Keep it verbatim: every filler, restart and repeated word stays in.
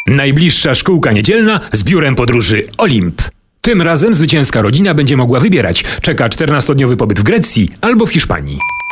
Najbliższa szkółka niedzielna z biurem podróży Olimp. Tym razem zwycięska rodzina będzie mogła wybierać. Czeka czternastodniowy pobyt w Grecji albo w Hiszpanii.